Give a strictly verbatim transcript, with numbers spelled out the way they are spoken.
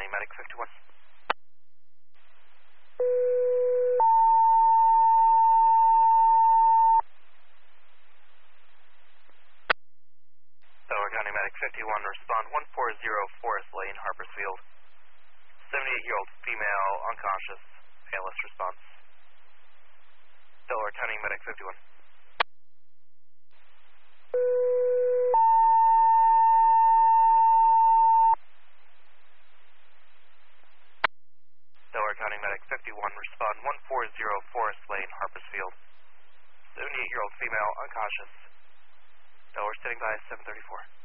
County Medic fifty-one. Delaware County Medic fifty-one, respond one four zero Forest Lane, Harpersfield. seventy-eight-year-old female, unconscious, A L S response. Delaware County Medic fifty-one. Delaware County Medic fifty-one, respond one four zero Forest Lane, Harpersfield. seventy-eight-year-old female, unconscious. Delaware standing by seven thirty-four.